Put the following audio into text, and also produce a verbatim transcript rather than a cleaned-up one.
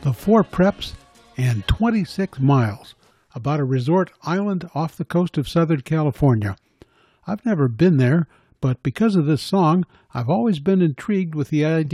The Four Preps, and twenty-six miles, about a resort island off the coast of Southern California. I've never been there, but because of this song, I've always been intrigued with the idea